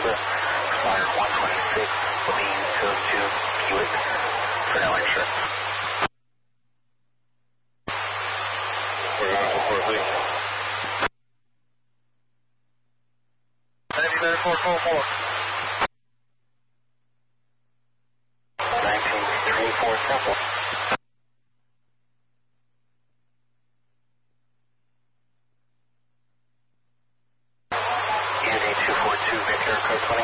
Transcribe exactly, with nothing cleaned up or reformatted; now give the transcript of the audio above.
Delta, flyer one twenty-six, Levine goes to Hewitt for no insurance. We're going to four three. ninety-nine four four four. nineteen three four seven. two four two Victor, code twenty.